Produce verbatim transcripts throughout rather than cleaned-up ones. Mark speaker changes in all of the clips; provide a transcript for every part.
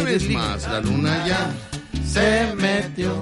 Speaker 1: vez más, la luna ya se metió.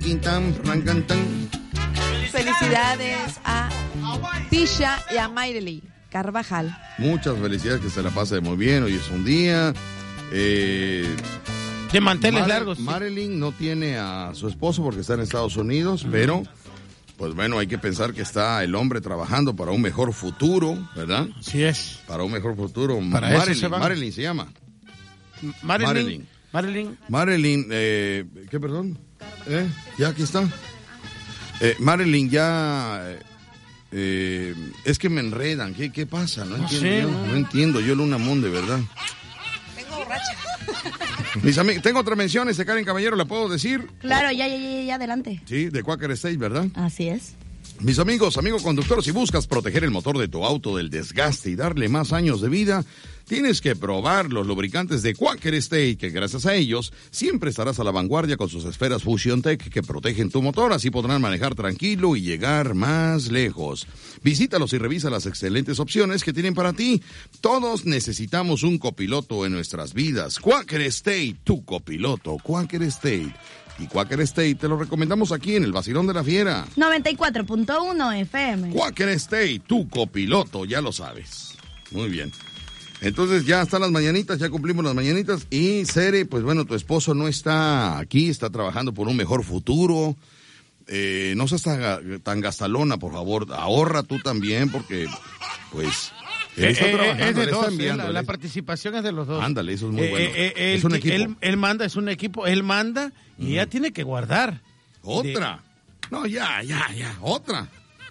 Speaker 2: Felicidades a Tisha y a Mayreli Carvajal.
Speaker 1: Muchas felicidades, que se la pase muy bien. Hoy es un día. Eh,
Speaker 3: de manteles
Speaker 1: Mar-
Speaker 3: largos. Sí.
Speaker 1: Marilyn no tiene a su esposo porque está en Estados Unidos, uh-huh. pero pues bueno, hay que pensar que está el hombre trabajando para un mejor futuro, ¿verdad?
Speaker 3: Así es.
Speaker 1: Para un mejor futuro.
Speaker 3: Para
Speaker 1: Marilyn,
Speaker 3: eso se van.
Speaker 1: Marilyn se llama.
Speaker 3: Marilyn.
Speaker 1: Marilyn.
Speaker 3: Marilyn.
Speaker 1: Marilyn, eh, ¿qué perdón? ¿Eh? Ya aquí está. Eh, Marilyn ya... Eh, es que me enredan. ¿Qué, qué pasa? No,
Speaker 3: No
Speaker 1: entiendo.
Speaker 3: sé,
Speaker 1: yo,
Speaker 3: no.
Speaker 1: no entiendo. Yo Luna Monde, ¿verdad?
Speaker 2: Tengo borracha.
Speaker 1: Mis amigos, tengo otra mención, este Karen Caballero, ¿la puedo decir?
Speaker 4: Claro, ya, ya, ya, ya, adelante.
Speaker 1: Sí, de Quaker State, ¿verdad?
Speaker 4: Así es.
Speaker 1: Mis amigos, amigo conductor, si buscas proteger el motor de tu auto del desgaste y darle más años de vida, tienes que probar los lubricantes de Quaker State, que gracias a ellos siempre estarás a la vanguardia con sus esferas Fusion Tech que protegen tu motor, así podrán manejar tranquilo y llegar más lejos. Visítalos y revisa las excelentes opciones que tienen para ti. Todos necesitamos un copiloto en nuestras vidas. Quaker State, tu copiloto, Quaker State. Y Quaker State te lo recomendamos aquí en el Vacilón de la Fiera.
Speaker 4: noventa y cuatro punto uno F M.
Speaker 1: Quaker State, tu copiloto, ya lo sabes. Muy bien. Entonces ya están las mañanitas, ya cumplimos las mañanitas. Y Cere, pues bueno, tu esposo no está aquí, está trabajando por un mejor futuro. Eh, no seas tan, tan gastalona, por favor. Ahorra tú también, porque pues... Él está
Speaker 3: Eh, eh,
Speaker 1: trabajando,
Speaker 3: es de
Speaker 1: él está
Speaker 3: dos,
Speaker 1: enviando,
Speaker 3: eh, la,
Speaker 1: él
Speaker 3: la
Speaker 1: es-
Speaker 3: participación es de los dos.
Speaker 1: Ándale, eso es muy
Speaker 3: Eh,
Speaker 1: bueno.
Speaker 3: eh, eh,
Speaker 1: Es
Speaker 3: él,
Speaker 1: un equipo.
Speaker 3: Él, él manda, es un equipo, él manda y
Speaker 1: Ujú.
Speaker 3: ella tiene que guardar.
Speaker 1: Otra. No, ya, ya, ya. Otra.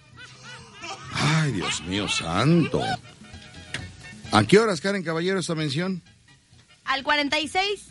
Speaker 1: Ay, Dios mío santo. ¿A qué horas, Karen Caballero, esta mención?
Speaker 4: Al cuarenta y seis.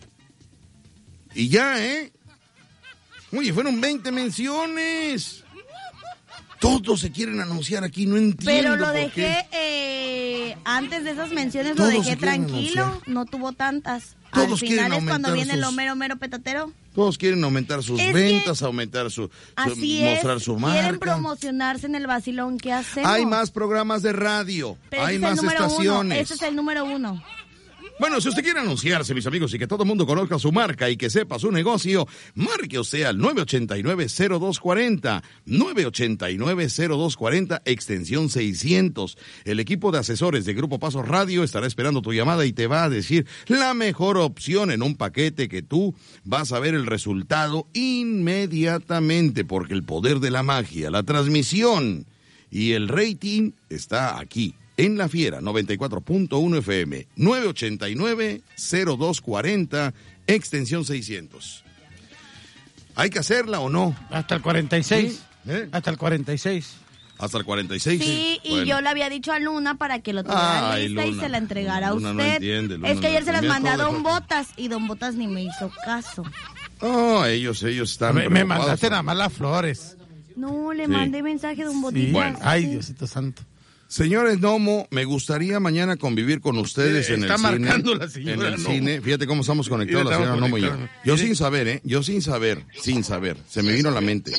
Speaker 1: Y ya, ¿eh? Oye, fueron veinte menciones. Todos se quieren anunciar aquí, no entiendo
Speaker 4: Pero lo
Speaker 1: por
Speaker 4: dejé,
Speaker 1: qué.
Speaker 4: eh, antes de esas menciones,
Speaker 1: Todos
Speaker 4: lo
Speaker 1: se
Speaker 4: dejé
Speaker 1: quieren
Speaker 4: tranquilo,
Speaker 1: anunciar.
Speaker 4: no tuvo tantas.
Speaker 1: Todos
Speaker 4: Al
Speaker 1: quieren
Speaker 4: final es cuando
Speaker 1: aumentar
Speaker 4: viene
Speaker 1: sus-
Speaker 4: lo mero, mero petatero.
Speaker 1: Todos quieren aumentar sus
Speaker 4: Es que-
Speaker 1: ventas, aumentar su, su-
Speaker 4: Así
Speaker 1: mostrar
Speaker 4: es,
Speaker 1: su
Speaker 4: quieren
Speaker 1: marca.
Speaker 4: promocionarse en el vacilón, ¿qué hacemos?
Speaker 1: Hay más programas de radio,
Speaker 4: Pero
Speaker 1: hay
Speaker 4: ese es
Speaker 1: más
Speaker 4: el número
Speaker 1: estaciones.
Speaker 4: Uno, ese es el número uno.
Speaker 1: Bueno, si usted quiere anunciarse, mis amigos, y que todo el mundo conozca su marca y que sepa su negocio, marque usted al nueve ocho nueve, cero dos cuatro cero, nueve ocho nueve, cero dos cuatro cero, extensión seiscientos. El equipo de asesores de Grupo Paso Radio estará esperando tu llamada y te va a decir la mejor opción en un paquete que tú vas a ver el resultado inmediatamente, porque el poder de la magia, la transmisión y el rating está aquí. En La Fiera, noventa y cuatro punto uno F M, nueve ocho nueve, cero dos cuatro cero, extensión seiscientos. ¿Hay que hacerla o no?
Speaker 3: Hasta el cuarenta y seis.
Speaker 1: ¿Eh?
Speaker 3: Hasta el cuarenta y seis.
Speaker 1: Hasta el cuarenta y seis.
Speaker 4: Sí, y
Speaker 1: Bueno.
Speaker 4: yo le había dicho a Luna para que lo tuviera
Speaker 1: Ay,
Speaker 4: lista y
Speaker 1: Luna.
Speaker 4: se la entregara a
Speaker 1: Luna no
Speaker 4: usted.
Speaker 1: entiende, Luna
Speaker 4: es que
Speaker 1: no
Speaker 4: ayer se las
Speaker 1: entiende.
Speaker 4: mandé a
Speaker 1: Mira,
Speaker 4: Don
Speaker 1: todo
Speaker 4: Botas y Don Botas ni me hizo caso.
Speaker 1: Oh, ellos, ellos están
Speaker 3: Me, me
Speaker 1: preocupados.
Speaker 3: mandaste nada más las flores.
Speaker 4: No, le
Speaker 1: Sí.
Speaker 4: mandé mensaje a Don
Speaker 3: Sí.
Speaker 4: Botitas.
Speaker 1: Bueno.
Speaker 3: Ay, Diosito santo.
Speaker 1: Señores Nomo, me gustaría mañana convivir con ustedes
Speaker 3: Eh,
Speaker 1: en el
Speaker 3: está
Speaker 1: cine.
Speaker 3: marcando la señora
Speaker 1: En el
Speaker 3: Nomo.
Speaker 1: cine. Fíjate cómo estamos conectados la
Speaker 3: Mira,
Speaker 1: señora
Speaker 3: estamos
Speaker 1: Nomo y yo.
Speaker 3: conectados.
Speaker 1: Yo
Speaker 3: Mire.
Speaker 1: sin saber, ¿eh? Yo sin saber, sin saber. Se me vino a la mente.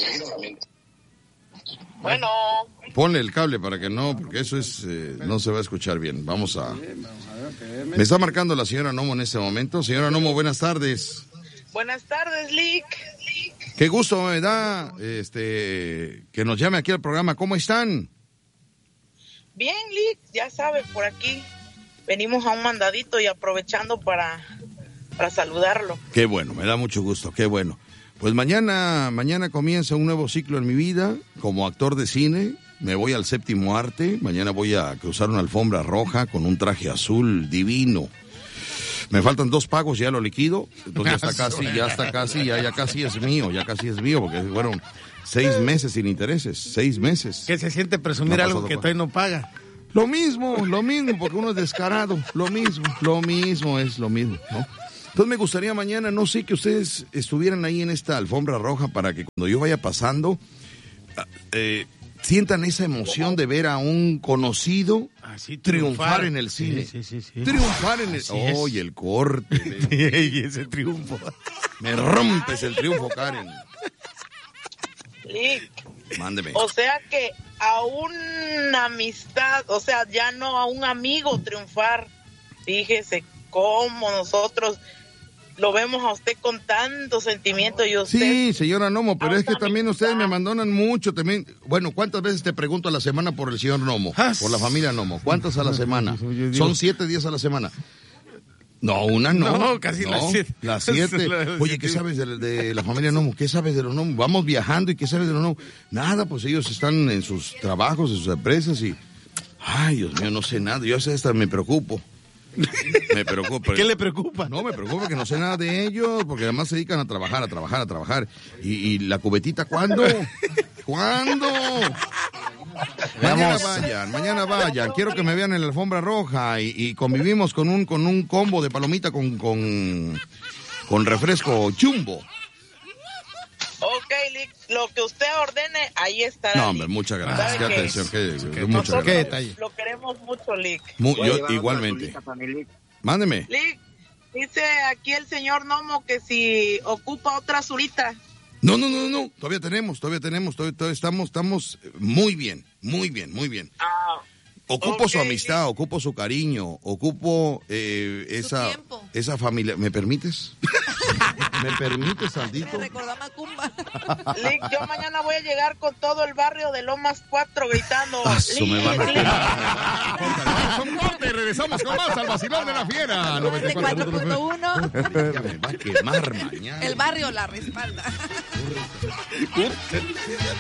Speaker 5: Bueno,
Speaker 1: Ponle el cable para que no, porque eso es, eh, no se va a escuchar bien. Vamos a... Me está marcando la señora Nomo en este momento. Señora Nomo, buenas tardes.
Speaker 5: buenas tardes, Lick.
Speaker 1: Qué gusto me da este, que nos llame aquí al programa. ¿Cómo están?
Speaker 5: Bien, Lick, ya sabes, por aquí venimos a un mandadito y aprovechando para, para saludarlo.
Speaker 1: Qué bueno, me da mucho gusto, qué bueno. Pues mañana, mañana comienza un nuevo ciclo en mi vida como actor de cine. Me voy al séptimo arte. Mañana voy a cruzar una alfombra roja con un traje azul divino. Me faltan dos pagos, ya lo liquido. Entonces ya está casi, ya está casi, ya, ya casi es mío, ya casi es mío, porque fueron seis meses sin intereses, seis meses.
Speaker 3: Que se siente presumir
Speaker 1: No ha
Speaker 3: algo
Speaker 1: pasado
Speaker 3: que
Speaker 1: por-
Speaker 3: todavía no paga.
Speaker 1: Lo mismo, lo mismo, porque uno es descarado, lo mismo, lo mismo es lo mismo, ¿no? Entonces me gustaría mañana, no sé, que ustedes estuvieran ahí en esta alfombra roja para que cuando yo vaya pasando, eh, sientan esa emoción de ver a un conocido
Speaker 3: Así,
Speaker 1: triunfar en el cine.
Speaker 3: Sí, sí, sí. sí.
Speaker 1: Triunfar en el...
Speaker 3: Así es.
Speaker 1: ¡Oye, el corte!
Speaker 3: Y ese triunfo.
Speaker 1: Me rompes el triunfo, Karen.
Speaker 5: Lick,
Speaker 1: Mándeme.
Speaker 5: o sea que a una amistad, o sea, ya no a un amigo triunfar. Fíjese cómo nosotros lo vemos a usted con tanto sentimiento y usted...
Speaker 1: Sí, señora Nomo, pero es que también ustedes me
Speaker 5: amistad.
Speaker 1: abandonan mucho también. Bueno, ¿cuántas veces te pregunto a la semana por el señor Nomo? Por la familia Nomo. ¿Cuántas a la semana? Son siete días a la semana. No, una no.
Speaker 3: No, casi las siete.
Speaker 1: Las siete. Oye, ¿qué sabes de, de la familia Nomo? ¿Qué sabes de los Nomo? Vamos viajando y ¿qué sabes de los Nomo? Nada, pues ellos están en sus trabajos, en sus empresas y... Ay, Dios mío, no sé nada. Yo hasta me preocupo. Me preocupa.
Speaker 3: ¿Qué le preocupa?
Speaker 1: No, me preocupa que no sé nada de ellos, porque además se dedican a trabajar, a trabajar, a trabajar. ¿Y, y la cubetita cuándo? ¿Cuándo? Mañana vayan, mañana vayan. Quiero que me vean en la alfombra roja y, y convivimos con un con un combo de palomita con, con, con refresco Jumbo.
Speaker 5: Ok, Lick, lo que usted ordene, ahí estará.
Speaker 1: No, hombre,
Speaker 5: Lick.
Speaker 1: muchas gracias.
Speaker 5: ¿Sabe
Speaker 1: Qué
Speaker 5: qué?
Speaker 1: atención, qué,
Speaker 3: Qué-
Speaker 1: muchas
Speaker 5: Nosotros
Speaker 3: qué
Speaker 1: gracias.
Speaker 3: detalle.
Speaker 5: lo queremos mucho, Lick.
Speaker 1: Mu-
Speaker 6: Voy a
Speaker 1: yo
Speaker 6: llevar otra
Speaker 1: igualmente.
Speaker 6: solita para mi Lick.
Speaker 1: Mándeme.
Speaker 5: Lick, dice aquí el señor Nomo que si ocupa otra azulita.
Speaker 1: No, no, no, no. Todavía tenemos, todavía tenemos, todavía, todavía estamos, estamos muy bien, muy bien, muy bien.
Speaker 5: Ah,
Speaker 1: Ocupo
Speaker 5: ok,
Speaker 1: su amistad, ocupo su cariño, ocupo eh, esa,
Speaker 2: tiempo.
Speaker 1: esa familia. ¿Me permites? ¿Me permites,
Speaker 2: Me
Speaker 1: Sandito?
Speaker 2: recordó a Macumba.
Speaker 5: Lick, yo mañana voy a llegar con todo el barrio de Lomas cuatro gritando.
Speaker 1: Ah, eso me van a
Speaker 5: Lick,
Speaker 1: quedar. Son corte, regresamos con más al vacilón de la fiera.
Speaker 2: noventa y cuatro punto uno.
Speaker 1: Ya me va a quemar mañana.
Speaker 2: El barrio la respalda.